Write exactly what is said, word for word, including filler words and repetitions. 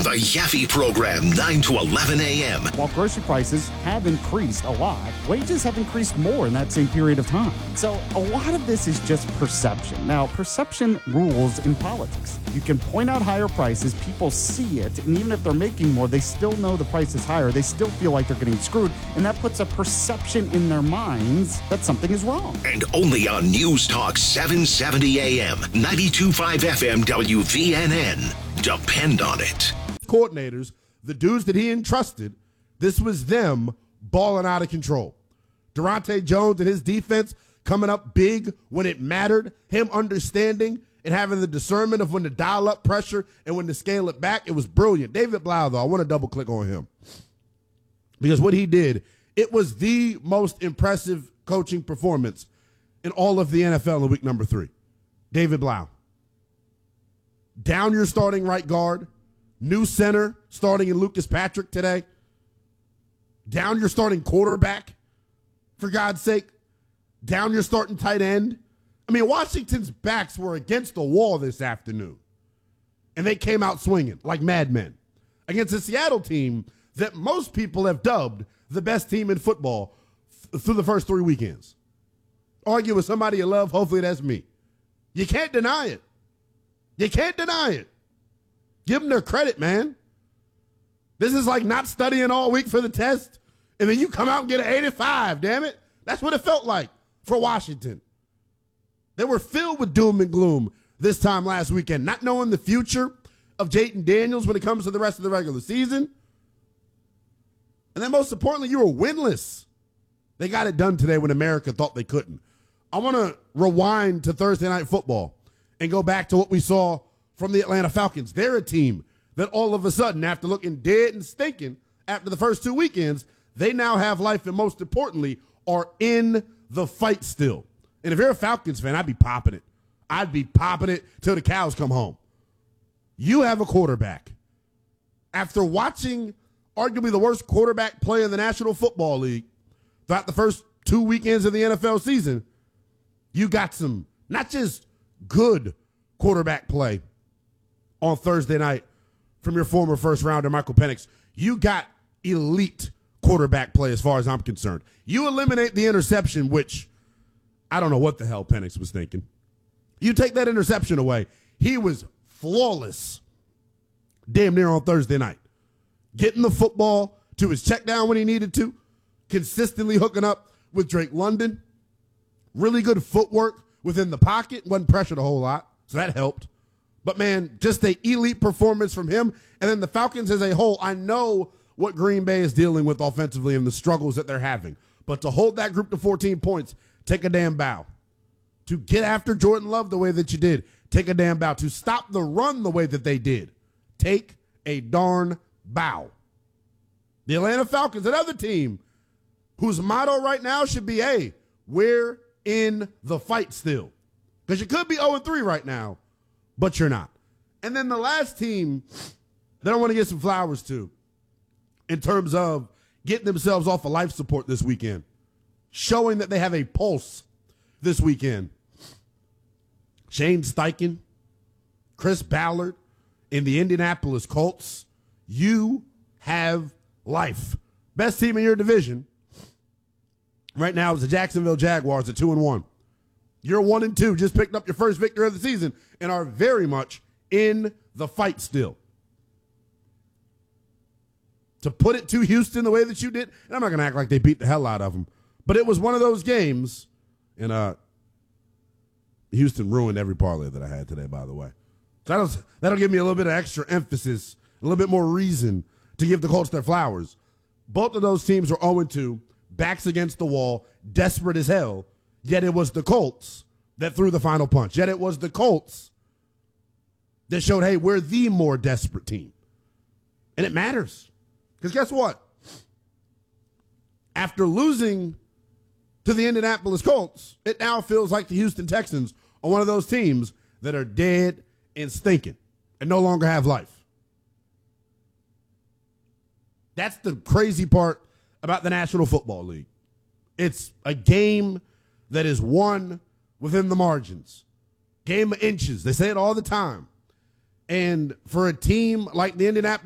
The Yaffe Program, nine to eleven a.m. While grocery prices have increased a lot, wages have increased more in that same period of time. So a lot of this is just perception. Now, perception rules in politics. You can point out higher prices, people see it, and even if they're making more, they still know the price is higher. They still feel like they're getting screwed, and that puts a perception in their minds that something is wrong. And only on News Talk seven seventy a.m., ninety-two point five F M W V N N. Depend on it. Coordinators, the dudes that he entrusted, this was them balling out of control. Durante Jones and his defense coming up big when it mattered, him understanding and having the discernment of when to dial up pressure and when to scale it back. It was brilliant. David Blau, though, I want to double click on him because what he did, it was the most impressive coaching performance in all of the N F L in week number three. David Blau. Down your starting right guard. New center starting in Lucas Patrick today. Down your starting quarterback, for God's sake. Down your starting tight end. I mean, Washington's backs were against the wall this afternoon, and they came out swinging like madmen against a Seattle team that most people have dubbed the best team in football th- through the first three weekends. Argue with somebody you love, hopefully that's me. You can't deny it. You can't deny it. Give them their credit, man. This is like not studying all week for the test, and then you come out and get an eighty-five, damn it. That's what it felt like for Washington. They were filled with doom and gloom this time last weekend, not knowing the future of Jayden Daniels when it comes to the rest of the regular season. And then most importantly, you were winless. They got it done today when America thought they couldn't. I want to rewind to Thursday Night Football and go back to what we saw from the Atlanta Falcons. They're a team that all of a sudden, after looking dead and stinking after the first two weekends, they now have life and most importantly are in the fight still. And if you're a Falcons fan, I'd be popping it. I'd be popping it till the cows come home. You have a quarterback. After watching arguably the worst quarterback play in the National Football League throughout the first two weekends of the N F L season, you got some not just good quarterback play on Thursday night from your former first rounder, Michael Penix. You got elite quarterback play as far as I'm concerned. You eliminate the interception, which I don't know what the hell Penix was thinking. You take that interception away. He was flawless damn near on Thursday night. Getting the football to his check down when he needed to, consistently hooking up with Drake London. Really good footwork within the pocket, wasn't pressured a whole lot, so that helped. But, man, just an elite performance from him. And then the Falcons as a whole, I know what Green Bay is dealing with offensively and the struggles that they're having. But to hold that group to fourteen points, take a damn bow. To get after Jordan Love the way that you did, take a damn bow. To stop the run the way that they did, take a darn bow. The Atlanta Falcons, another team whose motto right now should be, hey, we're in the fight still. Because you could be oh and three right now, but you're not. And then the last team that I want to get some flowers to in terms of getting themselves off of life support this weekend, showing that they have a pulse this weekend. Shane Steichen, Chris Ballard in the Indianapolis Colts. You have life. Best team in your division right now is the Jacksonville Jaguars at two and one. You're one and two, just picked up your first victory of the season and are very much in the fight still. To put it to Houston the way that you did, and I'm not going to act like they beat the hell out of them, but it was one of those games, and uh, Houston ruined every parlay that I had today, by the way. So that'll, that'll give me a little bit of extra emphasis, a little bit more reason to give the Colts their flowers. Both of those teams were oh and two, backs against the wall, desperate as hell, yet it was the Colts that threw the final punch. Yet it was the Colts that showed, hey, we're the more desperate team. And it matters. Because guess what? After losing to the Indianapolis Colts, it now feels like the Houston Texans are one of those teams that are dead and stinking and no longer have life. That's the crazy part about the National Football League. It's a game that is won within the margins. Game of inches. They say it all the time. And for a team like the Indianapolis